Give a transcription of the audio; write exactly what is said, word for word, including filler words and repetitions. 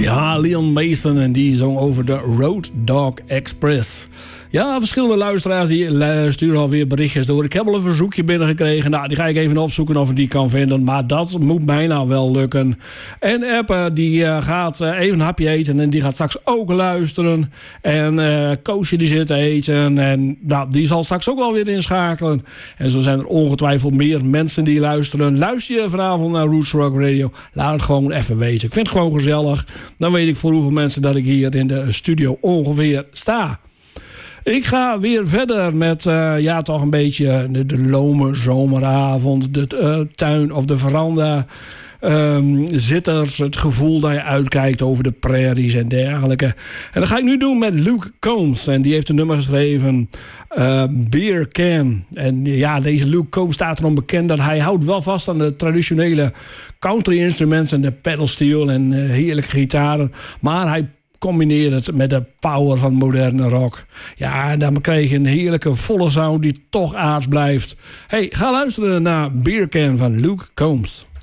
Ja, Leon Mason en die zong over de Road Dog Express. Ja, verschillende luisteraars die sturen alweer berichtjes door. Ik heb al een verzoekje binnengekregen. Nou, die ga ik even opzoeken of ik die kan vinden. Maar dat moet mij nou wel lukken. En Eppe, die uh, gaat uh, even een hapje eten. En die gaat straks ook luisteren. En uh, Koosje, die zit te eten. En nou, die zal straks ook wel weer inschakelen. En zo zijn er ongetwijfeld meer mensen die luisteren. Luister je vanavond naar Roots Rock Radio? Laat het gewoon even weten. Ik vind het gewoon gezellig. Dan weet ik voor hoeveel mensen dat ik hier in de studio ongeveer sta. Ik ga weer verder met, uh, ja, toch een beetje de, de lome zomeravond. De uh, tuin of de veranda. Um, zitters, het gevoel dat je uitkijkt over de prairies en dergelijke. En dat ga ik nu doen met Luke Combs. En die heeft een nummer geschreven, uh, Beer Can. En ja, deze Luke Combs staat erom bekend dat hij houdt wel vast aan de traditionele country instrumenten en de pedalsteel en uh, heerlijke gitaren. Maar hij combineer het met de power van moderne rock. Ja, en dan krijg je een heerlijke volle sound die toch aards blijft. Hey, ga luisteren naar Beer Can van Luke Combs.